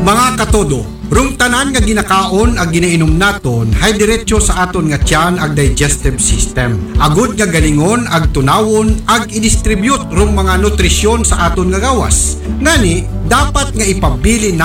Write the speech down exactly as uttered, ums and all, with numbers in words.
Mga katodo, rung tanan nga ginakaon ag ginainom naton hay diretso sa aton nga tiyan ag digestive system. Agud nga galingon ag tunawon ag i-distribute rung mga nutrisyon sa aton nga gawas. Ngani, dapat nga ipabili